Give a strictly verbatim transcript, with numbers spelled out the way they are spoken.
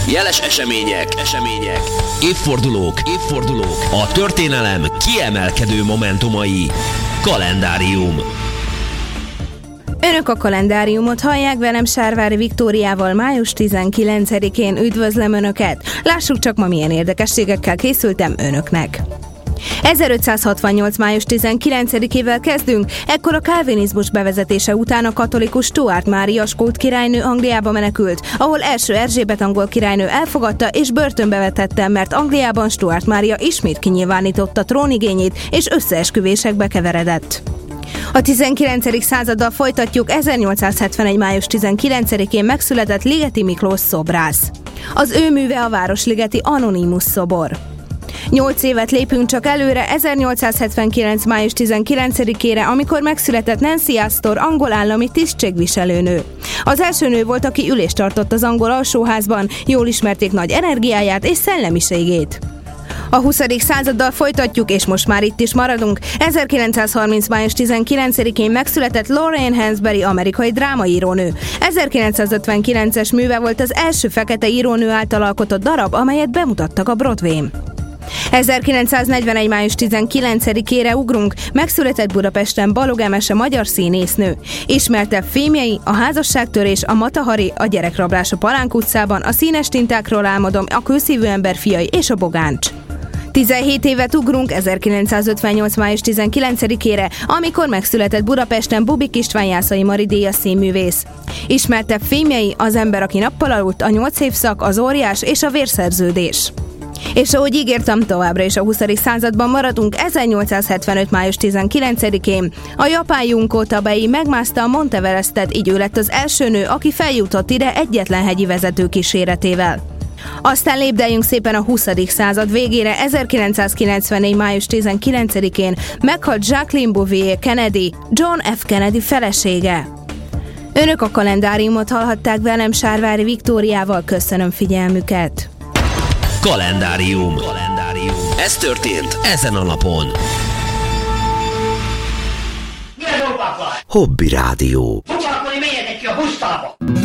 Jeles események, események, évfordulók, évfordulók, a történelem kiemelkedő momentumai. Kalendárium. Önök a kalendáriumot hallják, velem Sárvári Viktóriával május tizenkilencedikén. Üdvözlöm Önöket! Lássuk csak, ma milyen érdekességekkel készültem Önöknek. ezerötszázhatvannyolc. május tizenkilencedikével kezdünk, ekkor a kálvinizmus bevezetése után a katolikus Stuart Mária skót királynő Angliába menekült, ahol első Erzsébet angol királynő elfogadta és börtönbe vetette, mert Angliában Stuart Mária ismét kinyilvánította trónigényét és összeesküvésekbe keveredett. A tizenkilencedik századdal folytatjuk. ezernyolcszázhetvenegy. május tizenkilencedikén megszületett Ligeti Miklós szobrász. Az ő műve a városligeti Anonymus szobor. Nyolc évet lépünk csak előre, ezernyolcszázhetvenkilenc. május tizenkilencedikére, amikor megszületett Nancy Astor, angol állami tisztségviselőnő. Az első nő volt, aki ülést tartott az angol alsóházban, jól ismerték nagy energiáját és szellemiségét. A huszadik századdal folytatjuk, és most már itt is maradunk. ezerkilencszázharminc. május tizenkilencedikén megszületett Lorraine Hansberry, amerikai drámaírónő. ezerkilencszázötvenkilences műve volt az első fekete írónő által alkotott darab, amelyet bemutattak a Broadwayn. ezerkilencszáznegyvenegy. május tizenkilencedikére ugrunk, megszületett Budapesten Balogh Emese, magyar színésznő. Ismertebb filmjei a Házasságtörés, a Mata Hari, a Gyerekrablás a Palánk utcában, a Színes tintákról álmodom, a Kőszívő ember fiai és a Bogáncs. tizenhét évet ugrunk, ezerkilencszázötvennyolc. május tizenkilencedikére, amikor megszületett Budapesten Bubik István, Jászai Mari díjas színművész. Ismertebb filmjei Az ember, aki nappal aludt, a Nyolc évszak, az Óriás és a Vérszerződés. És ahogy ígértem, továbbra is a huszadik században maradunk. ezernyolcszázhetvenöt. május tizenkilencedikén a japán Junko Tabei megmászta a Monteverestet, így ő lett az első nő, aki feljutott ide egyetlen hegyi vezető kíséretével. Aztán lépdeljünk szépen a huszadik század végére. ezerkilencszázkilencvennégy. május tizenkilencedikén meghalt Jacqueline Bouvier Kennedy, John F. Kennedy felesége. Önök a kalendáriumot hallhatták, velem Sárvári Viktóriával. Köszönöm figyelmüket! Kalendárium. Kalendárium. Ez történt ezen a napon. Hobby Rádió. Foglalkozni, menjetek ki a pusztába!